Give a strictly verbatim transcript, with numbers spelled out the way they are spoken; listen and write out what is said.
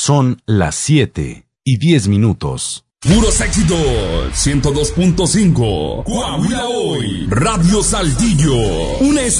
Son las siete y diez minutos. Puros éxitos, ciento dos punto cinco. Coahuila Hoy, Radio Saltillo. Una